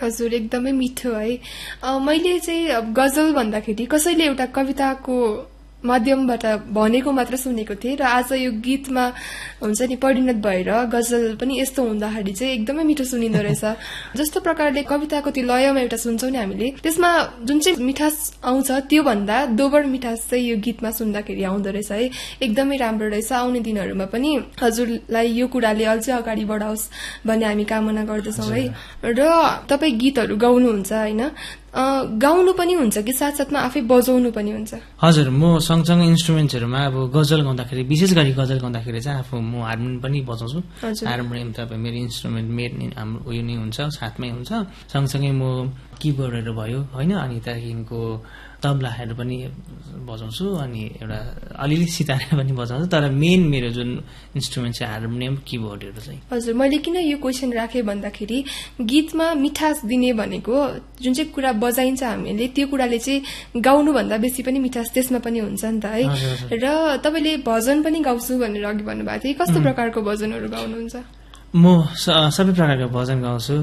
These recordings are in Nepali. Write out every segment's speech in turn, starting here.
हजुर एकदमै मिठो है। मैले चाहिँ गजल भन्दाखेरि कसैले एउटा कविताको माध्यमबाट भनेको मात्र सुनेको थिएँ र आज यो गीतमा हुन्छ नि परिणत भएर गजल पनि यस्तो हुँदाखेरि चाहिँ एकदमै मिठो सुनिँदो रहेछ। जस्तो प्रकारले कविताको त्यो लयमा एउटा सुन्छौँ नि हामीले, त्यसमा जुन चाहिँ मिठास आउँछ त्यो भन्दा दोबर मिठास चाहिँ यो गीतमा सुन्दाखेरि आउँदो रहेछ है। एकदमै राम्रो रहेछ। आउने दिनहरूमा पनि हजुरलाई यो कुराले अझै अगाडि बढाओस् भन्ने हामी कामना गर्दछौँ है। र तपाईँ गीतहरू गाउनुहुन्छ होइन, गाउनु पनि हुन्छ कि साथसाथमा आफै बजाउनु पनि हुन्छ? हजुर, म सँगसँगै इन्स्ट्रुमेन्ट्सहरूमा अब गजल गाउँदाखेरि, विशेष गरी गजल गाउँदाखेरि चाहिँ आफू म हार्मोनियम पनि बजाउँछु। हार्मोनियम त अब मेरो इन्स्ट्रुमेन्ट हाम्रो उयो नै हुन्छ, साथमै हुन्छ। सँगसँगै म किबोर्डहरू भयो होइन, अनि त्यहाँदेखिको तबलाहरू पनि बजाउँछु, अनि एउटा अलिअलि सितारा पनि बजाउँछु। तर मेन मेरो जुन इन्स्ट्रुमेन्ट चाहिँ हार्मोनियम, किबोर्डहरू चाहिँ। हजुर, मैले किन यो क्वेसन राखेँ भन्दाखेरि गीतमा मिठास दिने भनेको जुन चाहिँ कुरा बजाइन्छ हामीले त्यो कुराले चाहिँ गाउनुभन्दा बेसी पनि मिठास त्यसमा पनि हुन्छ नि त है। र तपाईँले भजन पनि गाउँछु भनेर अघि भन्नुभएको थियो, कस्तो प्रकारको भजनहरू गाउनुहुन्छ? म सबै प्रकारको भजन गाउँछु।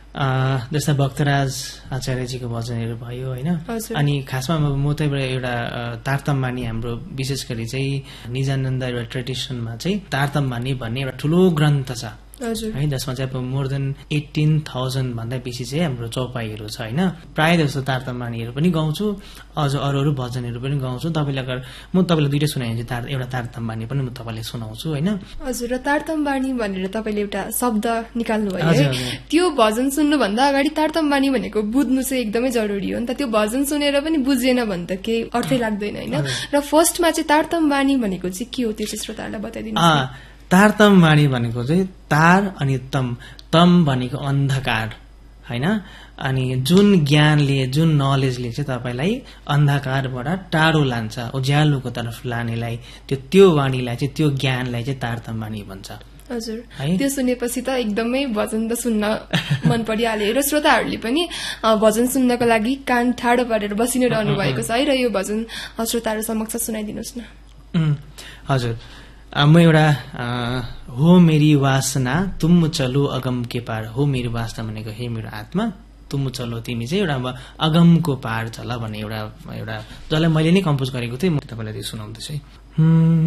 जस्तै भक्तराज आचार्यजीको भजनहरू भयो होइन। अनि खासमा म त्यहीबाट एउटा तारतम्बानी, हाम्रो विशेष गरी चाहिँ निजानन्द एउटा ट्रेडिसनमा चाहिँ तारतम्बानी भन्ने एउटा ठुलो ग्रन्थ छ है, जसमा चाहिँ अब मोर देन 18,000 भन्दा बेसी चाहिँ हाम्रो चौपाईहरू छ होइन। प्रायः जस्तो तारतम्बानीहरू पनि गाउँछु, अझ अरू भजनहरू पनि गाउँछु। तपाईँले अगर म तपाईँलाई दुइटै सुनाइदिन्छु, एउटा तारतम्बानी पनि म तपाईँलाई सुनाउँछु होइन। हजुर, र तारतम्बानी भनेर तपाईँले एउटा शब्द निकाल्नु भयो है, त्यो भजन सुन्नुभन्दा अगाडि तारतम्बानी भनेको बुझ्नु चाहिँ एकदमै जरुरी हो नि त। त्यो भजन सुनेर पनि बुझेन भने त केही अर्थै लाग्दैन होइन। र फर्स्टमा चाहिँ तारतम्बानी भनेको चाहिँ के हो त्यो चाहिँ श्रोताहरूलाई बताइदिनु। तारतम्बानी भनेको चाहिँ तार अनि तम भनेको अन्धकार होइन। अनि जुन ज्ञानले, जुन नलेजले चाहिँ तपाईँलाई अन्धकारबाट टाढो लान्छ, उज्यालोको तर्फ लानेलाई, त्यो वाणीलाई चाहिँ, त्यो ज्ञानलाई चाहिँ तारतम्बानी भन्छ। हजुर, त्यो सुनेपछि त एकदमै भजन त सुन्न मन परिहाल्यो र श्रोताहरूले पनि भजन सुन्नको लागि कान ठाडो पारेर बसि नै रहनु भएको छ है। र यो भजन श्रोताहरू समक्ष सुनाइदिनुहोस् न। हजुर, म एउटा हो मेरी वासना तुम चलो अगम के पार। हो मेरी वासना भनेको हे मेरो आत्मा, तुम चलो तिमी चाहिँ एउटा अगमको पार चल भन्ने एउटा जसलाई मैले नै कम्पोज गरेको थिएँ, म तपाईँलाई त्यो सुनाउँदैछु है।